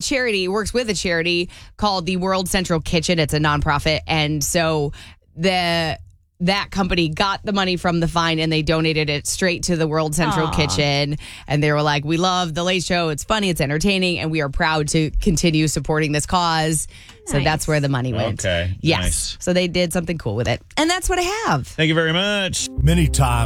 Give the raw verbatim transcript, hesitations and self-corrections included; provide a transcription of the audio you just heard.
charity, works with a charity called the World Central Kitchen. It's a nonprofit. And so the that company got the money from the fine and they donated it straight to the World Central Aww. Kitchen. And they were like, we love The Late Show. It's funny. It's entertaining. And we are proud to continue supporting this cause. So Nice. that's where the money went. Okay. Yes. Nice. So they did something cool with it. And that's what I have. Thank you very much. Many times.